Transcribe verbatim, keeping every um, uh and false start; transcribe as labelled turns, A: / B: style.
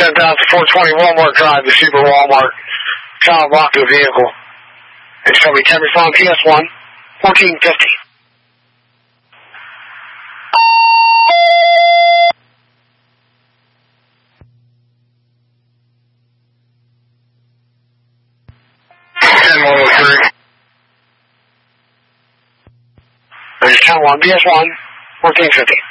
A: ten thousand four twenty Walmart Drive, the Super Walmart child Vodka vehicle. It's going to be ten respond P S one, fourteen fifty. ten one oh three. There's ten one P S one, fourteen fifty.